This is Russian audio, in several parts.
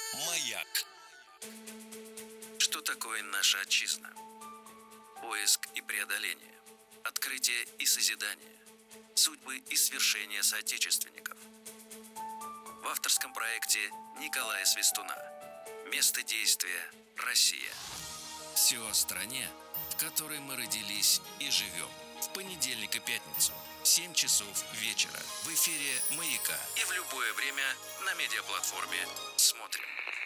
Маяк. Что такое наша отчизна? Поиск и преодоление, открытие и созидание, судьбы и свершения соотечественников. В авторском проекте Николая Свистуна. Место действия – Россия. Все о стране, в которой мы родились и живем. В понедельник и пятницу, 7 часов вечера, в эфире «Маяка» и в любое время на медиаплатформе «Смотрим».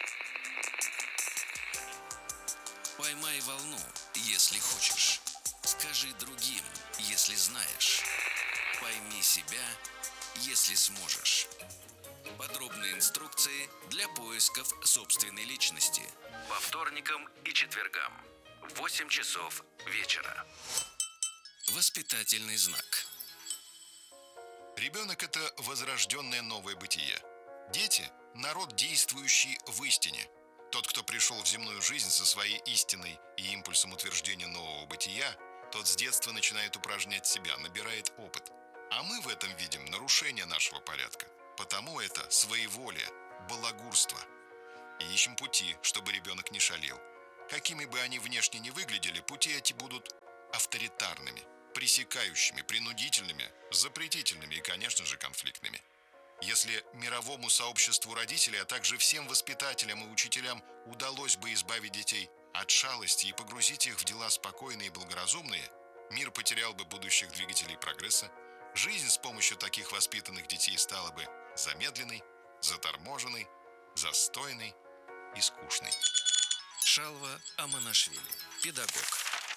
Поймай волну, если хочешь. Скажи другим, если знаешь. Пойми себя, если сможешь. Подробные инструкции для поисков собственной личности. По вторникам и четвергам в 8 часов вечера. Воспитательный знак. Ребенок – это возрожденное новое бытие. Дети – народ, действующий в истине. Тот, кто пришел в земную жизнь со своей истиной и импульсом утверждения нового бытия, тот с детства начинает упражнять себя, набирает опыт. А мы в этом видим нарушение нашего порядка. Потому это своеволие, балагурство. И ищем пути, чтобы ребенок не шалел. Какими бы они внешне ни выглядели, пути эти будут авторитарными, пресекающими, принудительными, запретительными и, конечно же, конфликтными. Если мировому сообществу родителей, а также всем воспитателям и учителям удалось бы избавить детей от шалости и погрузить их в дела спокойные и благоразумные, мир потерял бы будущих двигателей прогресса, жизнь с помощью таких воспитанных детей стала бы замедленной, заторможенной, застойной и скучной. Шалва Аманашвили, педагог.